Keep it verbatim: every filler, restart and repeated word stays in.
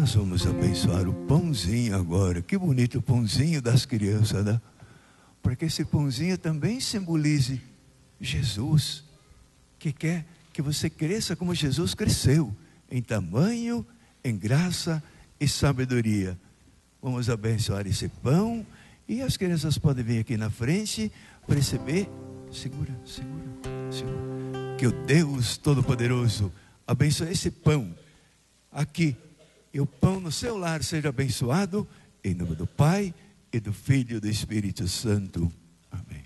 Nós vamos abençoar o pãozinho agora. Que bonito o pãozinho das crianças, né? Porque esse pãozinho também simbolize Jesus, que quer que você cresça como Jesus cresceu, em tamanho, em graça e sabedoria. Vamos abençoar esse pão e as crianças podem vir aqui na frente para receber. Segura, segura, segura. Que o Deus Todo-Poderoso abençoe esse pão aqui. E o pão no seu lar seja abençoado, em nome do Pai, e do Filho e do Espírito Santo. Amém.